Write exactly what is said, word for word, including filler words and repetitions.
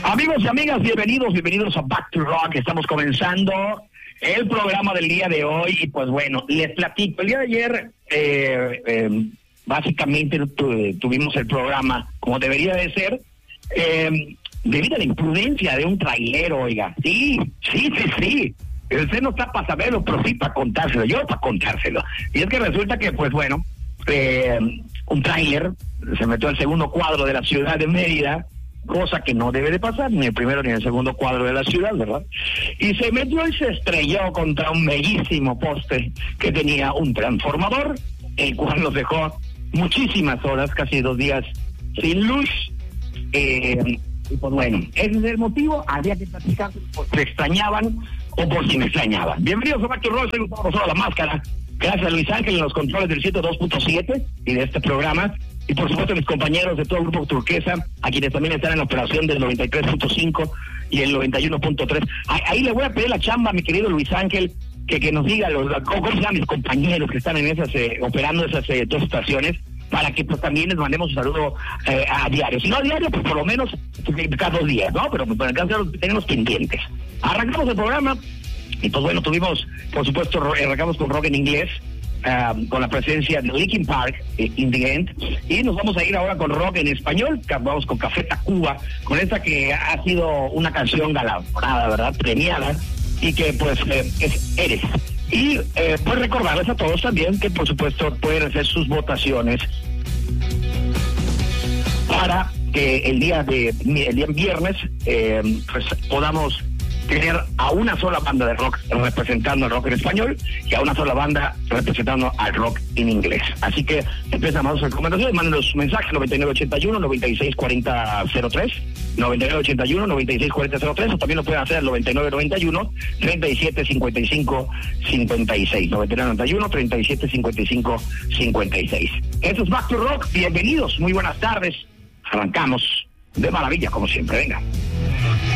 Amigos y amigas, bienvenidos, bienvenidos a Back to Rock. Estamos comenzando el programa del día de hoy y pues bueno, les platico. El día de ayer eh, eh, básicamente tu, tuvimos el programa como debería de ser, eh, debido a la imprudencia de un trailero, oiga. Sí, sí, sí, sí. Usted no está para saberlo, pero sí para contárselo, yo para contárselo. Y es que resulta que, pues bueno, eh, un tráiler se metió al segundo cuadro de la ciudad de Mérida, cosa que no debe de pasar, ni el primero ni el segundo cuadro de la ciudad, ¿verdad? Y se metió y se estrelló contra un bellísimo poste que tenía un transformador, el cual nos dejó muchísimas horas, casi dos días sin luz. Eh, y pues bueno, ese es el motivo, había que platicar por si me extrañaban o por si me extrañaban. Bienvenidos a Back to Rock, soy Gustavo Rosario, la máscara. Gracias a Luis Ángel en los controles del ciento dos punto siete y de este programa. Y por supuesto mis compañeros de todo el grupo Turquesa, a quienes también están en la operación del noventa y tres punto cinco y el noventa y uno punto tres. Ahí, ahí le voy a pedir la chamba a mi querido Luis Ángel, que, que nos diga los, cómo se llaman mis compañeros que están en esas, eh, operando esas eh, dos estaciones, para que pues también les mandemos un saludo eh, a diario. Si no a diario, pues por lo menos cada dos días, ¿no? Pero pues, para el caso tenemos pendientes. Arrancamos el programa y pues bueno, tuvimos, por supuesto, arrancamos con rock en inglés. Uh, con la presencia de Linkin Park eh, in the End, y nos vamos a ir ahora con rock en español. Vamos con Café Tacuba, con esta que ha sido una canción galardonada, ¿verdad? Premiada, y que pues eh, es Eres. Y eh, pues recordarles a todos también que por supuesto pueden hacer sus votaciones para que el día de el día viernes eh, pues podamos tener a una sola banda de rock representando al rock en español y a una sola banda representando al rock en inglés. Así que empezamos las recomendaciones, mándenos sus mensajes noventa y nueve ochenta y uno, noventa y seis cuarenta cero tres, noventa y nueve ochenta y uno, noventa y seis cuarenta cero tres, o también lo pueden hacer al noventa y nueve noventa y uno, treinta y siete cincuenta y cinco cincuenta y seis, noventa y nueve noventa y uno, treinta y siete cincuenta y cinco cincuenta y seis. Eso es Back to Rock, bienvenidos, muy buenas tardes, arrancamos de maravilla como siempre, venga.